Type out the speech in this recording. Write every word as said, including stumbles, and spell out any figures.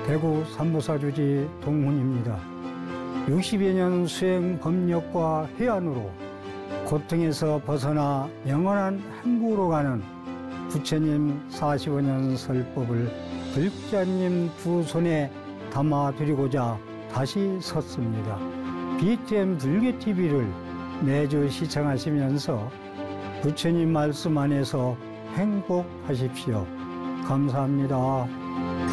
대구 삼보사주지 동훈입니다. 육십여 년 수행 법력과 해안으로 고통에서 벗어나 영원한 행복으로 가는 부처님 사십오 년 설법을 불자님 두 손에 담아드리고자 다시 섰습니다. 비티엠 불교티비를 매주 시청하시면서 부처님 말씀 안에서 행복하십시오. 감사합니다.